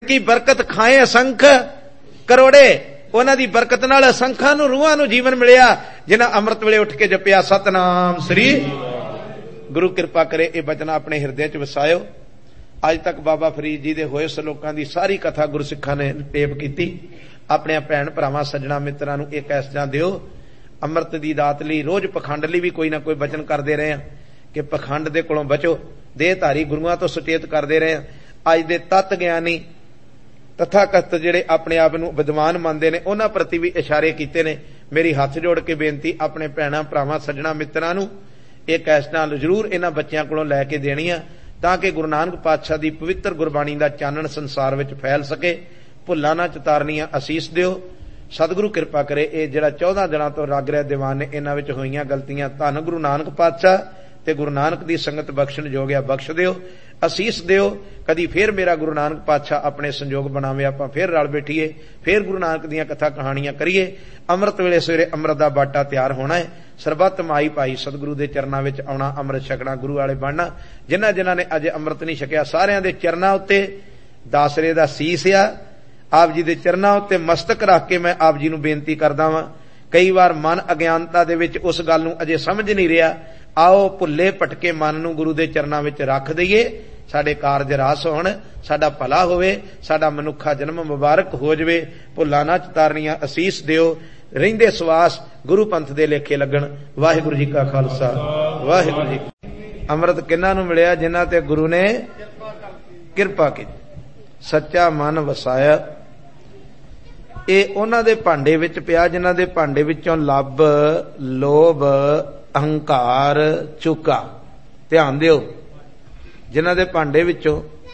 जिनकी बरकत खाए असंख करोड़े, उन्हां दी बरकत नाल असंखां नूं रूहां नूं जीवन मिलिया जिन्हां अमृत वेले उठ के जपिया सतनाम श्री। गुरु कृपा करे ये बचन अपने हिरदे च वसायो। अज तक बाबा फरीद जी दे होए सलोकां दी सारी कथा गुरसिखां ने टेप कीती। अपने भैन भरावां सज्जणा मित्रां नूं एक ऐसा दिओ। अमृत दी दात लई रोज पखंड लई भी कोई ना कोई बचन करते रहे हैं कि पखंड दे कोलों बचो। देहधारी गुरुआं तो सुचेत करते रहे हैं। अज दे तत्त ज्ञानी तथाकथ जिहड़े अपने आप नूं विद्वान मनदे ने उन्हां प्रति भी इशारे कीते ने। मेरी हथ जोड़ के बेनती अपने भैणां भरावां सज्जणा मित्रां नूं एक ऐसा जरूर इन्हां बच्चियां कोलों लैके देनी है ताकि गुरु नानक पातशाह दी पवित्र गुरबाणी दा चानण संसार विच फैल सके। भुल्लां ना चतारनियां असीस दिओ। सतगुरु कृपा करे ये जिहड़ा 14 दिनां तो रग रहा दीवान ने इन्हां विच होईयां गलतियां धन गुरु नानक पातशाह ते गुरु नानक दी संगत बख्शण जोगिया बख्श दिओ, असीस दिओ। कदी फिर मेरा गुरु नानक पातशाह अपने संजोग बनावे, आपां फिर रल बैठीए, फिर गुरु नानक दीयां कथा कहानियां करिए। अमृत वेले सवेरे अमृत दा बाटा तैयार होना है। सरबत माई भाई सतगुरु दे चरनां विच आउणा, अमृत छकणा, गुरु वाले बनना। जिन्हां जिन्हां ने अजे अमृत नहीं छकिया सारियां दे चरनां उत्ते दासरे दा सीस आ। आप जी दे चरनां उत्ते मस्तक रख के मैं आप जी नूं बेनती करदा वां। कई बार मन अज्ञानता दे विच उस गल नूं अजे समझ नहीं रिहा। आओ भुल्ले भटके मन नूं गुरु दे चरनां विच रख दईए। साडे कारज रास होण, साडा भला होवे, साडा मनुखा जन्म मुबारक हो जावे। भुल्लां ना चतारनियां असीस दिओ। रहिंदे सवास गुरु पंथ दे लेखे लगण। वाहिगुरू जी का खालसा वाहिगुरू जी। अमृत किन्हां नूं मिलिया? जिन्हां ते गुरु ने किरपा की, सच्चा मन वसाया। ये उन्हां दे भांडे विच पिया जिन्हां दे भांडे विचों लभ, लोभ, अहंकार चुका। ध्यान दिओ, जिन्हां दे भांडे विचों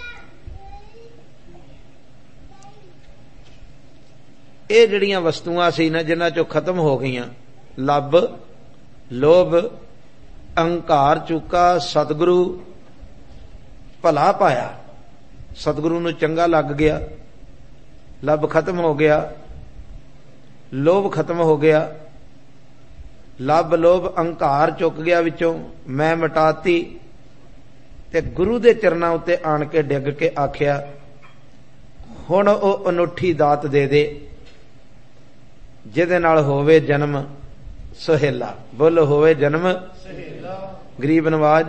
ये जिहड़ियां वस्तुआं सी ना जिन्हां चों खत्म हो गईयां, लभ, लोभ, अहंकार चुका, सतगुरु भला पाया, सतगुरु नूं चंगा लग गया, लभ खत्म हो गया, लोभ खत्म हो गया, लभ लोभ अहंकार चुक गया विचों, मैं मिटाती ते गुरु दे चरनां उत्ते आण के डिग के आखिया हुण ओ अनूठी दात दे दे जिहदे नाल होवे जन्म सुहेला। बोलो होवे जन्म सुहेला। गरीब नवाज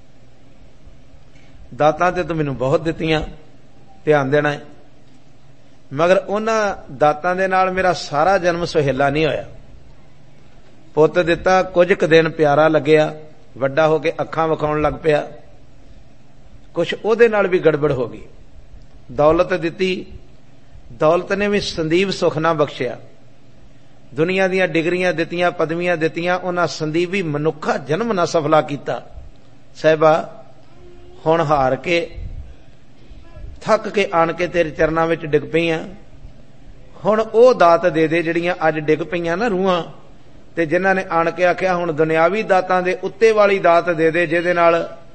दातां ते तूं मैनूं बहुत दित्तियां, ध्यान देना है, मगर उन्हां दातां दे नाल मेरा सारा जन्म सुहेला नहीं होया। पुत्त दिता, कुछ क दिन प्यारा लग्या, वड्डा हो के अखां विखाउण लग पिया, कुछ ओहदे नाल भी गड़बड़ हो गई। दौलत दिती, दौलत ने भी संदीप सुख ना बख्शिया। दुनिया दीयां डिग्रियां दित्तियां, पदवियां दित्तियां, उन्हां संदीपी मनुखा जन्म ना सफला कीता। साहिबा हुण हार के थक के आण के तेरे चरनां विच डिग पईयां। हुण ओह दात दे दे जिहड़ियां अज डिग पईयां ना रूहां, ते जिन्हां ने आण के आख्या हुण दुनियावी दातां दे उत्ते वाली दात दे दे जिहदे नाल